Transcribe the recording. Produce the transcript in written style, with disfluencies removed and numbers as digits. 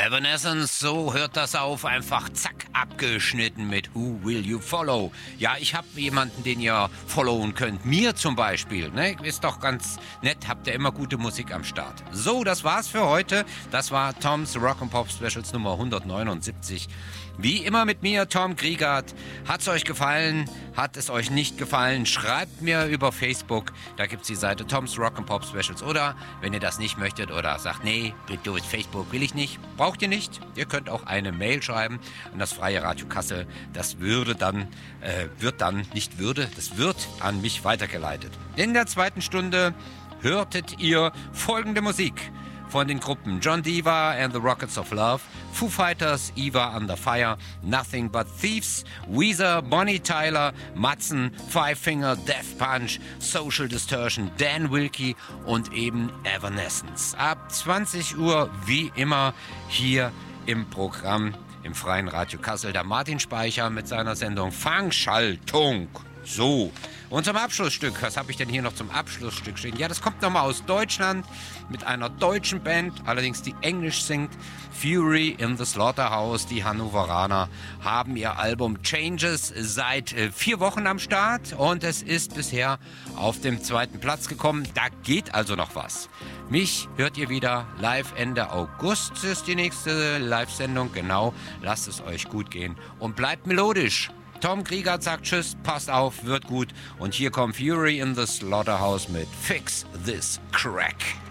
Evanescence, so hört das auf, einfach zack, abgeschnitten mit Who Will You Follow? Ja, ich habe jemanden, den ihr followen könnt, mir zum Beispiel, ne? Ist doch ganz nett, habt ihr immer gute Musik am Start. So, das war's für heute, das war Toms Rock'n'Pop Specials Nummer 179. Wie immer mit mir, Tom Griegert. Hat's euch gefallen? Hat es euch nicht gefallen? Schreibt mir über Facebook, da gibt's die Seite Toms Rock'n'Pop Specials. Oder, wenn ihr das nicht möchtet oder sagt, nee, durch Facebook will ich nicht, braucht ihr nicht. Ihr könnt auch eine Mail schreiben an das Freie Radio Kassel. Das wird an mich weitergeleitet. In der zweiten Stunde hörtet ihr folgende Musik von den Gruppen John Diva and the Rockets of Love, Foo Fighters, Eva Under Fire, Nothing But Thieves, Weezer, Bonnie Tyler, Matzen, Five Finger, Death Punch, Social Distortion, Dan Wilkie und eben Evanescence. Ab 20 Uhr wie immer hier im Programm im Freien Radio Kassel der Martin Speicher mit seiner Sendung Fangschaltung. So, und zum Abschlussstück, was habe ich denn hier noch zum Abschlussstück stehen? Ja, das kommt nochmal aus Deutschland mit einer deutschen Band, allerdings die Englisch singt. Fury in the Slaughterhouse, die Hannoveraner, haben ihr Album Changes seit 4 Wochen am Start und es ist bisher auf dem 2. Platz gekommen. Da geht also noch was. Mich hört ihr wieder live Ende August, ist die nächste Live-Sendung, genau. Lasst es euch gut gehen und bleibt melodisch. Tom Griegert sagt Tschüss, passt auf, wird gut. Und hier kommt Fury in the Slaughterhouse mit Fix This Crack.